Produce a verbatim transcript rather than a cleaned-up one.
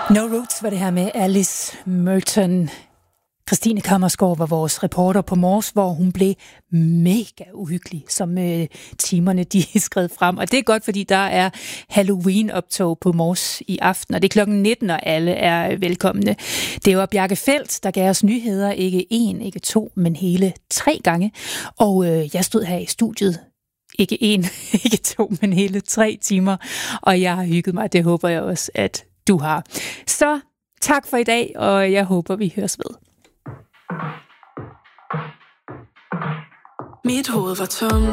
No Roots var det her med Alice Merton. Christine Kammersgaard var vores reporter på Mors, hvor hun blev mega uhyggelig, som øh, timerne de er skrevet frem. Og det er godt, fordi der er Halloween-optog på Mors i aften, og det er klokken nitten, og alle er velkomne. Det var Bjarke Feldt, der gav os nyheder, ikke en, ikke to, men hele tre gange. Og øh, jeg stod her i studiet, ikke en, ikke to, men hele tre timer, og jeg har hygget mig. Det håber jeg også, at du har. Så tak for i dag, og jeg håber, vi høres ved. Mit hoved var tomt.